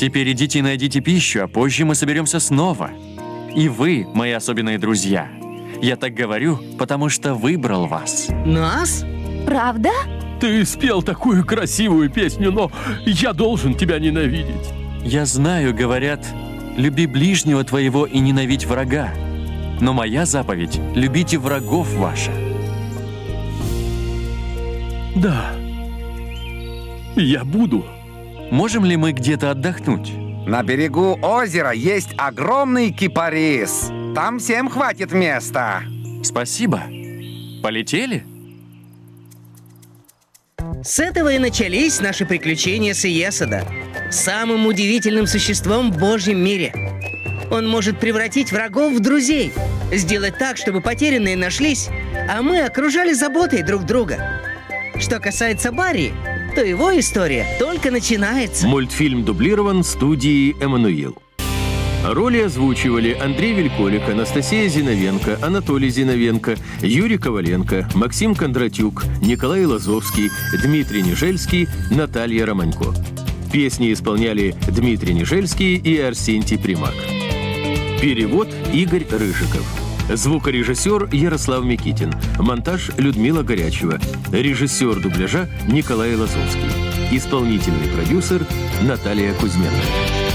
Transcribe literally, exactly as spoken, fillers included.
Теперь идите и найдите пищу, а позже мы соберемся снова. И вы, мои особенные друзья. Я так говорю, потому что выбрал вас. Нас? Правда? Ты спел такую красивую песню, но я должен тебя ненавидеть. Я знаю, говорят, люби ближнего твоего и ненавидь врага. Но моя заповедь — любите врагов ваших. Да, я буду. Можем ли мы где-то отдохнуть? На берегу озера есть огромный кипарис. Там всем хватит места. Спасибо. Полетели? С этого и начались наши приключения с Иесода, самым удивительным существом в Божьем мире. Он может превратить врагов в друзей, сделать так, чтобы потерянные нашлись, а мы окружали заботой друг друга. Что касается Барри, то его история только начинается. Мультфильм дублирован студией «Эммануил». Роли озвучивали Андрей Вельколик, Анастасия Зиновенко, Анатолий Зиновенко, Юрий Коваленко, Максим Кондратюк, Николай Лазовский, Дмитрий Нежельский, Наталья Романько. Песни исполняли Дмитрий Нежельский и Арсентий Примак. Перевод Игорь Рыжиков. Звукорежиссер Ярослав Микитин. Монтаж Людмила Горячева. Режиссер дубляжа Николай Лазовский. Исполнительный продюсер Наталья Кузьменко.